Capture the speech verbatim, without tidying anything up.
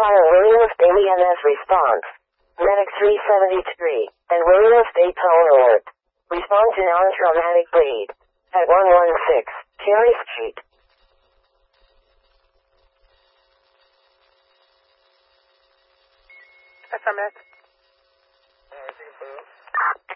file Williams Daily N S response. Medic three seventy-three, and Williams Day tone alert. Respond to non-traumatic bleed. At one one six, Cherry Street. S M S.